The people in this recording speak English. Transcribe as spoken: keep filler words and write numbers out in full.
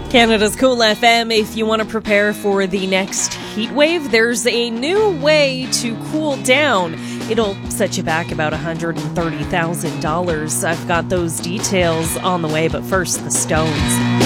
Canada's Cool F M. If you want to prepare for the next heat wave, there's a new way to cool down. It'll set you back about one hundred thirty thousand dollars. I've got those details on the way, but first, the Stones.